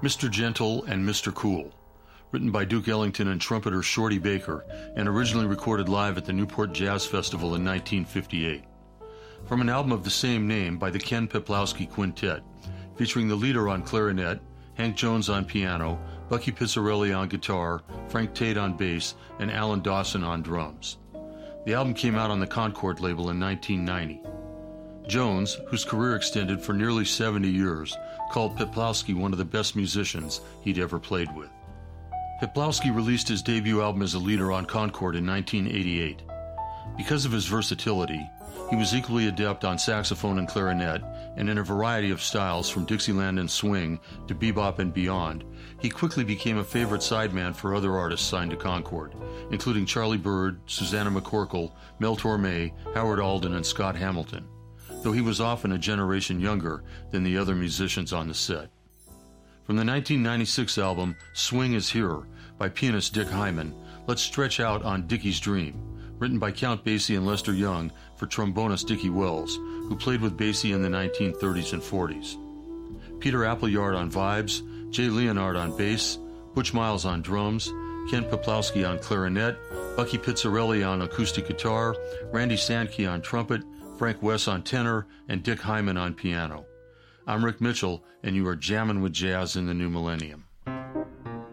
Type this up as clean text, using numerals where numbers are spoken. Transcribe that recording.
Mr. Gentle and Mr. Cool, written by Duke Ellington and trumpeter Shorty Baker, and originally recorded live at the Newport Jazz Festival in 1958. From an album of the same name by the Ken Peplowski Quintet, featuring the leader on clarinet, Hank Jones on piano, Bucky Pizzarelli on guitar, Frank Tate on bass, and Alan Dawson on drums. The album came out on the Concord label in 1990. Jones, whose career extended for nearly 70 years, called Peplowski one of the best musicians he'd ever played with. Peplowski released his debut album as a leader on Concord in 1988. Because of his versatility, he was equally adept on saxophone and clarinet, and in a variety of styles from Dixieland and swing to bebop and beyond, he quickly became a favorite sideman for other artists signed to Concord, including Charlie Byrd, Susanna McCorkle, Mel Torme, Howard Alden, and Scott Hamilton, though he was often a generation younger than the other musicians on the set. From the 1996 album Swing is Here by pianist Dick Hyman, let's stretch out on Dickie's Dream, written by Count Basie and Lester Young for trombonist Dickie Wells, who played with Basie in the 1930s and 40s. Peter Appleyard on vibes, Jay Leonard on bass, Butch Miles on drums, Ken Peplowski on clarinet, Bucky Pizzarelli on acoustic guitar, Randy Sankey on trumpet, Frank Wess on tenor, and Dick Hyman on piano. I'm Rick Mitchell, and you are jamming with jazz in the new millennium.